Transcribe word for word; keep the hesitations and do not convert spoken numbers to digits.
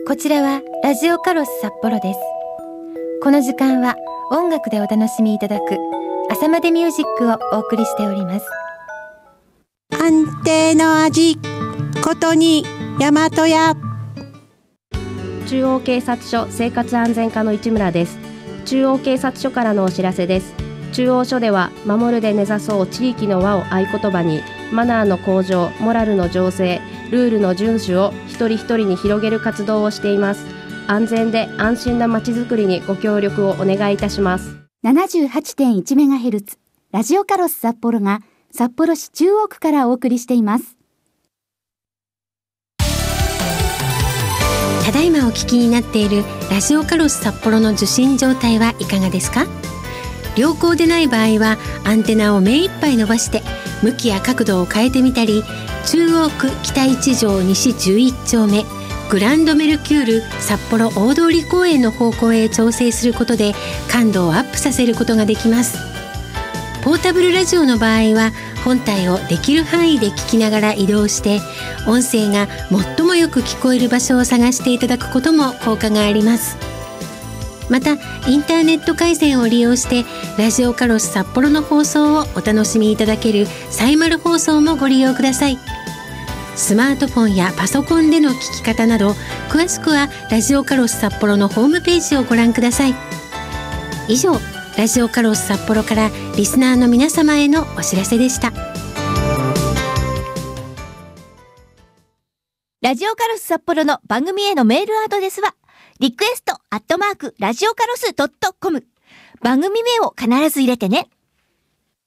こちらはラジオカロス札幌です。この時間は音楽でお楽しみいただく朝までミュージックをお送りしております。 安定の味ことに大和屋。 中央警察署生活安全課の市村です。中央警察署からのお知らせです。中央署では守るで根ざそう地域の輪を合言葉に、マナーの向上、モラルの醸成、ルールの遵守を一人一人に広げる活動をしています。安全で安心なまちづくりにご協力をお願いいたします。 ななじゅうはちてんいちメガヘルツ ラジオカロス札幌が札幌市中央区からお送りしています。 ただいまお聞きになっているラジオカロス札幌の受信状態はいかがですか？良好でない場合はアンテナを目いっぱい伸ばして向きや角度を変えてみたり、中央区北一条西じゅういち丁目グランドメルキュール札幌大通公園の方向へ調整することで感度をアップさせることができます。ポータブルラジオの場合は本体をできる範囲で聞きながら移動して音声が最もよく聞こえる場所を探していただくことも効果があります。またインターネット回線を利用してラジオカロス札幌の放送をお楽しみいただけるサイマル放送もご利用ください。スマートフォンやパソコンでの聞き方など詳しくはラジオカロス札幌のホームページをご覧ください。以上、ラジオカロス札幌からリスナーの皆様へのお知らせでした。 ラジオカロス札幌の番組へのメールアドレスはリクエストアットマークラジオカロスドットコム。番組名を必ず入れてね。